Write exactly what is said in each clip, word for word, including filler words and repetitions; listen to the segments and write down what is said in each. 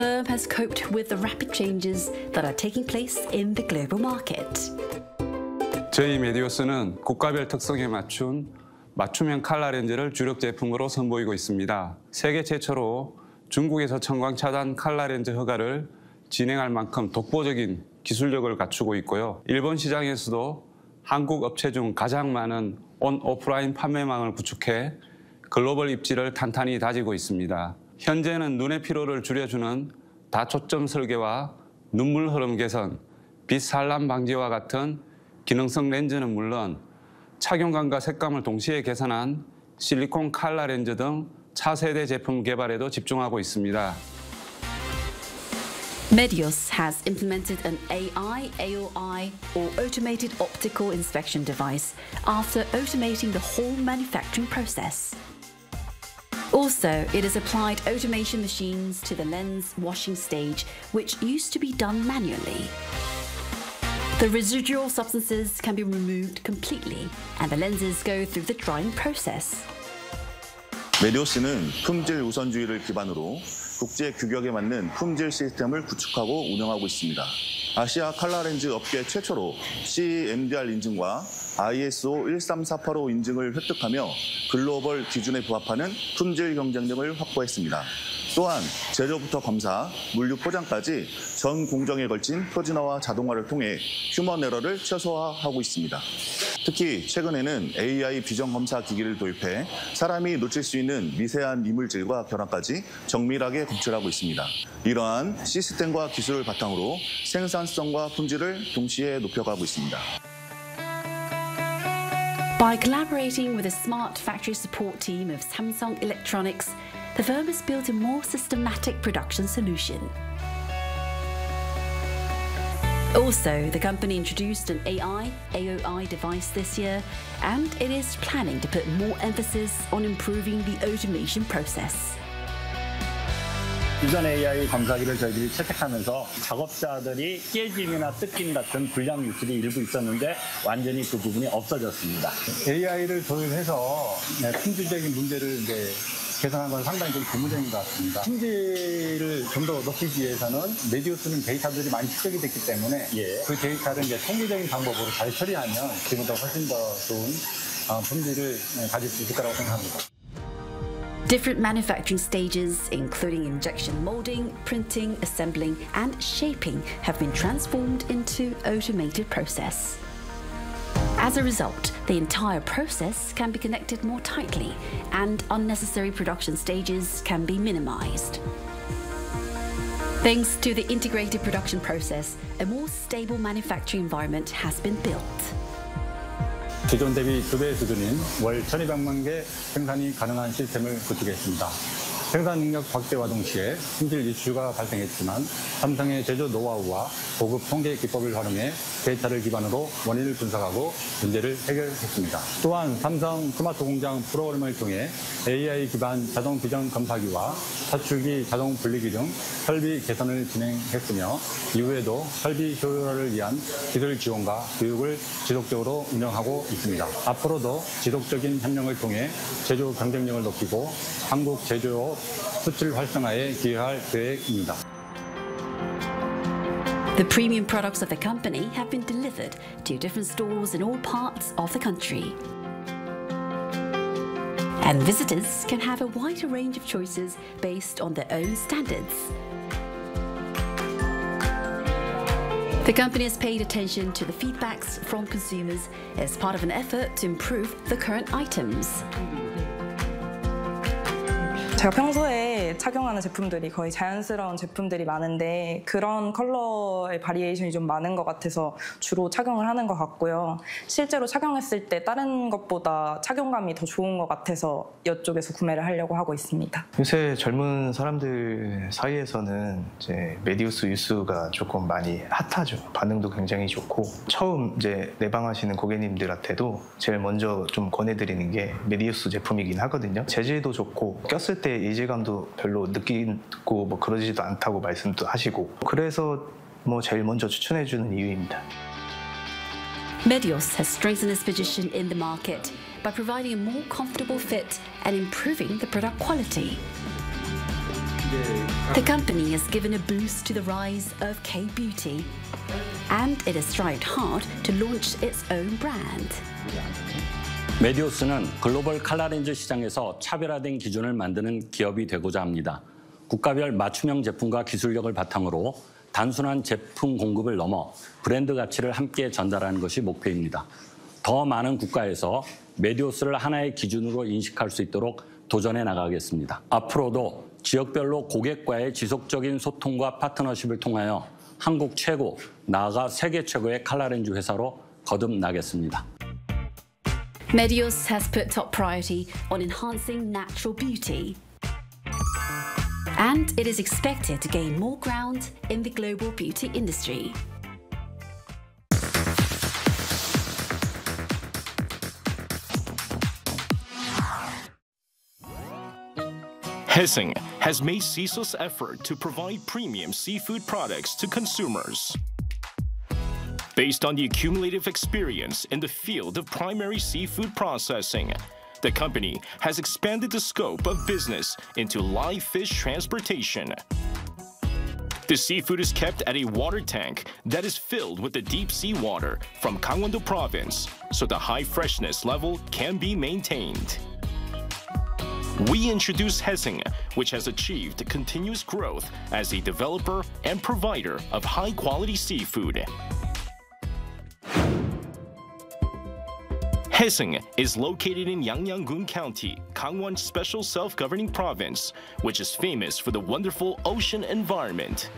firm has coped with the rapid changes that are taking place in the global market. 저희 메디오스는 국가별 특성에 맞춘 맞춤형 칼라 렌즈를 주력 제품으로 선보이고 있습니다. 세계 최초로 중국에서 청광 차단 칼라 렌즈 허가를 진행할 만큼 독보적인 기술력을 갖추고 있고요. 일본 시장에서도 한국 업체 중 가장 많은 온 오프라인 판매망을 구축해 글로벌 입지를 탄탄히 다지고 있습니다. 현재는 눈의 피로를 줄여주는 다초점 설계와 눈물 흐름 개선, 빛 산란 방지와 같은 기능성 렌즈는 물론 착용감과 색감을 동시에 개선한 실리콘 칼라 렌즈 등 차세대 제품 개발에도 집중하고 있습니다. Medios has implemented an A I, A O I, or automated optical inspection device after automating the whole manufacturing process. Also, it has applied automation machines to the lens washing stage, which used to be done manually. The residual substances can be removed completely, and the lenses go through the drying process. 메디오스는 품질 우선주의를 기반으로 국제 규격에 맞는 품질 시스템을 구축하고 운영하고 있습니다. 아시아 칼라 렌즈 업계 최초로 씨엠디알 인증과 아이에스오 일삼사팔오 인증을 획득하며 글로벌 기준에 부합하는 품질 경쟁력을 확보했습니다. 또한 제조부터 검사, 물류 포장까지 전 공정에 걸친 표준화와 자동화를 통해 휴먼 에러를 최소화하고 있습니다. 특히 최근에는 에이아이 비전 검사 기기를 도입해 사람이 놓칠 수 있는 미세한 이물질과 결함까지 정밀하게 검출하고 있습니다. 이러한 시스템과 기술을 바탕으로 생산성과 품질을 동시에 높여가고 있습니다. By collaborating with the smart factory support team of Samsung Electronics, the firm has built a more systematic production solution. Also, the company introduced an A I, A O I device this year, and it is planning to put more emphasis on improving the automation process. 유전 에이아이 검사기를 저희들이 채택하면서 작업자들이 깨짐이나 뜯김 같은 불량 유출이 일부 있었는데 완전히 그 부분이 없어졌습니다. 에이아이를 도입해서 품질적인 문제를 이제 개선한 건 상당히 좀 고무적인 것 같습니다. 품질을 좀 더 높이기 위해서는 메디오스는 데이터들이 많이 축적이 됐기 때문에 예. 그 데이터를 이제 통계적인 방법으로 잘 처리하면 지금보다 훨씬 더 좋은 품질을 가질 수 있을 거라고 생각합니다. Different manufacturing stages, including injection molding, printing, assembling, and shaping, have been transformed into automated process. As a result, the entire process can be connected more tightly, and unnecessary production stages can be minimized. Thanks to the integrated production process, a more stable manufacturing environment has been built. 기존 대비 두 배 수준인 월 천이백만 개 생산이 가능한 시스템을 구축했습니다. 생산 능력 확대와 동시에 품질 이슈가 발생했지만 삼성의 제조 노하우와 고급 통계 기법을 활용해 데이터를 기반으로 원인을 분석하고 문제를 해결했습니다. 또한 삼성 스마트 공장 프로그램을 통해 에이아이 기반 자동 비전 검사기와 사출기 자동 분리기 등 설비 개선을 진행했으며 이후에도 설비 효율화를 위한 기술 지원과 교육을 지속적으로 운영하고 있습니다. 앞으로도 지속적인 협력을 통해 제조 경쟁력을 높이고 한국 제조업 수출 활성화에 기여할 계획입니다. The premium products of the company have been delivered to different stores in all parts of the country. And visitors can have a wider range of choices based on their own standards. The company has paid attention to the feedbacks from consumers as part of an effort to improve the current items. 제가 평소에 착용하는 제품들이 거의 자연스러운 제품들이 많은데 그런 컬러의 바리에이션이 좀 많은 것 같아서 주로 착용을 하는 것 같고요. 실제로 착용했을 때 다른 것보다 착용감이 더 좋은 것 같아서 이쪽에서 구매를 하려고 하고 있습니다. 요새 젊은 사람들 사이에서는 이제 메디우스 유스가 조금 많이 핫하죠. 반응도 굉장히 좋고 처음 이제 내방하시는 고객님들한테도 제일 먼저 좀 권해드리는 게 메디우스 제품이긴 하거든요. 재질도 좋고 꼈을 때 이질감도 별로 느끼고 뭐 그러지도 않다고 말씀도 하시고 그래서 뭐 제일 먼저 추천해주는 이유입니다. Medios has strengthened its position in the market by providing a more comfortable fit and improving the product quality. The company has given a boost to the rise of K-beauty, and it has strived hard to launch its own brand. 메디오스는 글로벌 칼라렌즈 시장에서 차별화된 기준을 만드는 기업이 되고자 합니다. 국가별 맞춤형 제품과 기술력을 바탕으로 단순한 제품 공급을 넘어 브랜드 가치를 함께 전달하는 것이 목표입니다. 더 많은 국가에서 메디오스를 하나의 기준으로 인식할 수 있도록 도전해 나가겠습니다. 앞으로도 지역별로 고객과의 지속적인 소통과 파트너십을 통하여 한국 최고, 나아가 세계 최고의 칼라렌즈 회사로 거듭나겠습니다. Medios has put top priority on enhancing natural beauty, and it is expected to gain more ground in the global beauty industry. Hessing has made ceaseless effort to provide premium seafood products to consumers. Based on the accumulative experience in the field of primary seafood processing, the company has expanded the scope of business into live fish transportation. The seafood is kept at a water tank that is filled with the deep sea water from Gangwon-do province, so the high freshness level can be maintained. We introduce Hessing, which has achieved continuous growth as a developer and provider of high-quality seafood. Hessing is located in Yangnam-gun County, Gangwon Special Self-Governing Province, which is famous for the wonderful ocean environment.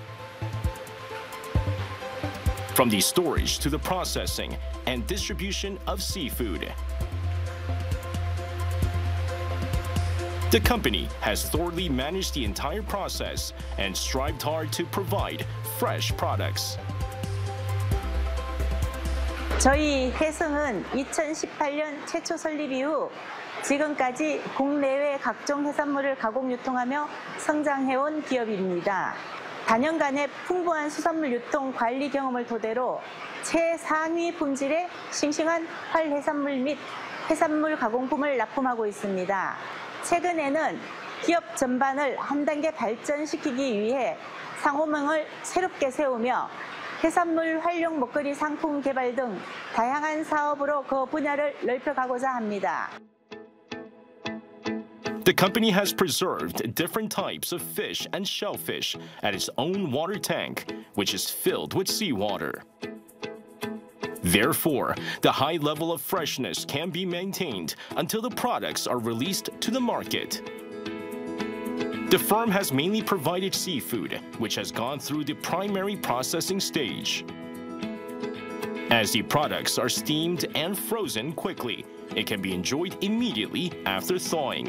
From the storage to the processing and distribution of seafood, the company has thoroughly managed the entire process and strived hard to provide fresh products. 저희 해성은 이천십팔 년 최초 설립 이후 지금까지 국내외 각종 해산물을 가공 유통하며 성장해온 기업입니다. 다년간의 풍부한 수산물 유통 관리 경험을 토대로 최상위 품질의 싱싱한 활해산물 및 해산물 가공품을 납품하고 있습니다. 최근에는 기업 전반을 한 단계 발전시키기 위해 상호명을 새롭게 세우며 해산물 활용 먹거리 상품 개발 등 다양한 사업으로 그 분야를 넓혀가고자 합니다. The company has preserved different types of fish and shellfish at its own water tank, which is filled with seawater. Therefore, the high level of freshness can be maintained until the products are released to the market. The firm has mainly provided seafood, which has gone through the primary processing stage. As the products are steamed and frozen quickly, it can be enjoyed immediately after thawing.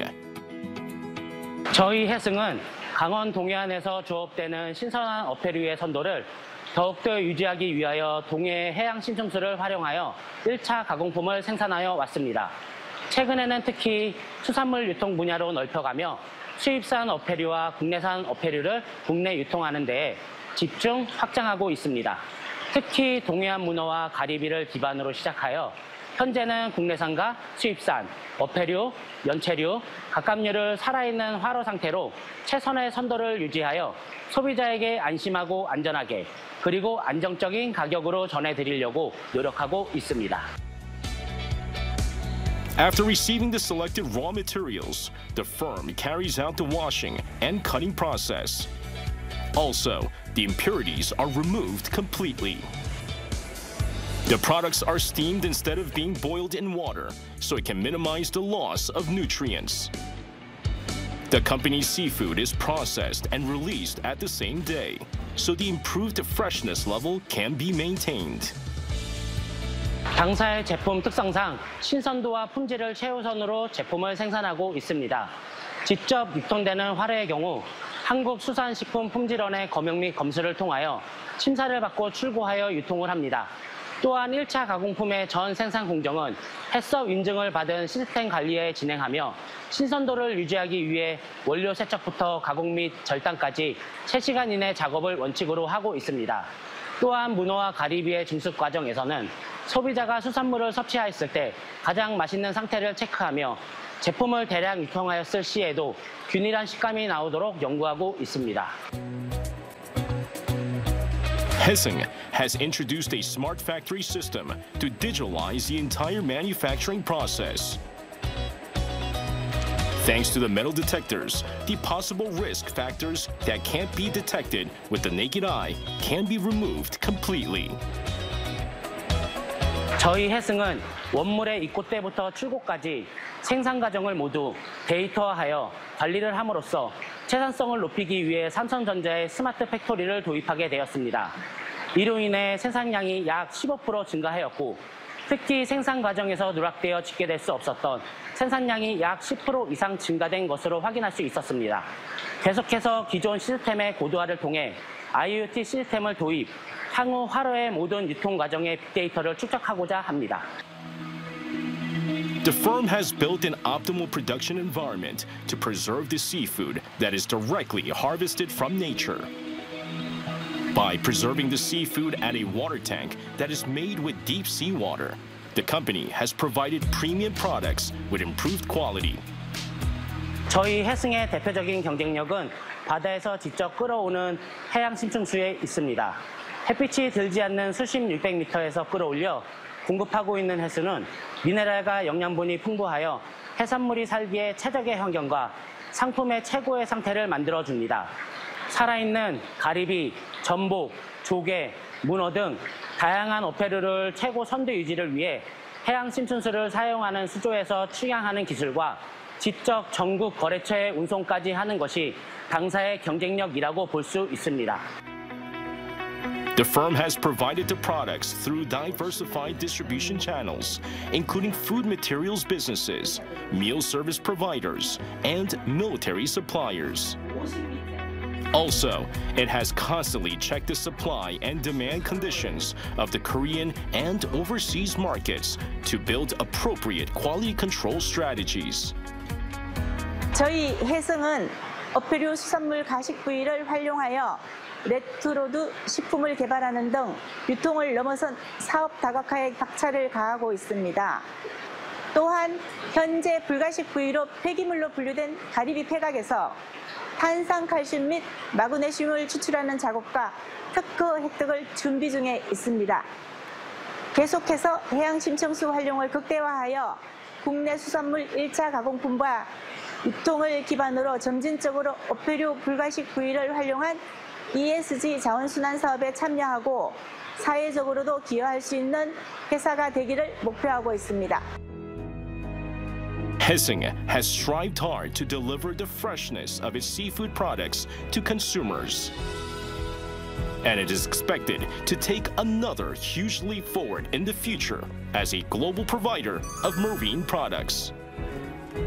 저희 해승은 강원 동해안에서 조업되는 신선한 어패류의 선도를 더욱더 유지하기 위하여 동해 해양 신청수를 활용하여 일 차 가공품을 생산하여 왔습니다. 최근에는 특히 수산물 유통 분야로 넓혀가며 수입산 어패류와 국내산 어패류를 국내 유통하는 데에 집중 확장하고 있습니다. 특히 동해안 문어와 가리비를 기반으로 시작하여 현재는 국내산과 수입산, 어패류, 연체류, 갑각류를 살아있는 활어 상태로 최선의 선도를 유지하여 소비자에게 안심하고 안전하게 그리고 안정적인 가격으로 전해드리려고 노력하고 있습니다. After receiving the selected raw materials, the firm carries out the washing and cutting process. Also, the impurities are removed completely. The products are steamed instead of being boiled in water, so it can minimize the loss of nutrients. The company's seafood is processed and released at the same day, so the improved freshness level can be maintained. 당사의 제품 특성상 신선도와 품질을 최우선으로 제품을 생산하고 있습니다. 직접 유통되는 활어의 경우 한국수산식품품질원의 검역 및 검수를 통하여 심사를 받고 출고하여 유통을 합니다. 또한 일 차 가공품의 전 생산 공정은 해썹 인증을 받은 시스템 관리에 진행하며 신선도를 유지하기 위해 원료 세척부터 가공 및 절단까지 세 시간 이내 작업을 원칙으로 하고 있습니다. 또한 문어와 가리비의 증습 과정에서는 소비자가 수산물을 섭취했을 때 가장 맛있는 상태를 체크하며 제품을 대량 유통하였을 시에도 균일한 식감이 나오도록 연구하고 있습니다. Hessing has introduced a smart factory system to digitalize the entire manufacturing process. Thanks to the metal detectors, the possible risk factors that can't be detected with the naked eye can be removed completely. 저희 해승은 원물의 입고 때부터 출고까지 생산 과정을 모두 데이터화하여 관리를 함으로써 생산성을 높이기 위해 삼성전자의 스마트 팩토리를 도입하게 되었습니다. 이로 인해 생산량이 약 십오 퍼센트 증가하였고 특히 생산 과정에서 누락되어 집계될 수 없었던 생산량이 약 십 퍼센트 이상 증가된 것으로 확인할 수 있었습니다. 계속해서 기존 시스템의 고도화를 통해 아이오티 시스템을 도입, 향후 화로의 모든 유통 과정의 빅데이터를 축적하고자 합니다. The firm has built an optimal production environment to preserve the seafood that is directly harvested from nature. By preserving the seafood at a water tank that is made with deep sea water, the company has provided premium products with improved quality. 저희 해승의 대표적인 경쟁력은 바다에서 직접 끌어오는 해양 심층수에 있습니다. 햇빛이 들지 않는 수심 육백 미터에서 끌어올려 공급하고 있는 해수는 미네랄과 영양분이 풍부하여 해산물이 살기에 최적의 환경과 상품의 최고의 상태를 만들어줍니다. 살아있는 가리비, 전복, 조개, 문어 등 다양한 어패류를 최고 선도 유지를 위해 해양 심층수를 사용하는 수조에서 출항하는 기술과 직접 전국 거래처에 운송까지 하는 것이 당사의 경쟁력이라고 볼 수 있습니다. The firm has provided the products through diversified distribution channels, including food materials businesses, meal service providers, and military suppliers. Also, it has constantly checked the supply and demand conditions of the Korean and overseas markets to build appropriate quality control strategies. 저희 해승은 어패류 수산물 가식 부위를 활용하여 레트로드 식품을 개발하는 등 유통을 넘어선 사업 다각화에 박차를 가하고 있습니다. 또한 현재 불가식 부위로 폐기물로 분류된 가리비 폐각에서 탄산칼슘 및 마그네슘을 추출하는 작업과 특허 획득을 준비 중에 있습니다. 계속해서 해양 심층수 활용을 극대화하여 국내 수산물 일 차 가공품과 유통을 기반으로 점진적으로 어패류 불가식 부위를 활용한 이에스지 자원순환 사업에 참여하고 사회적으로도 기여할 수 있는 회사가 되기를 목표하고 있습니다. Hessing has strived hard to deliver the freshness of its seafood products to consumers. And it is expected to take another huge leap forward in the future as a global provider of marine products.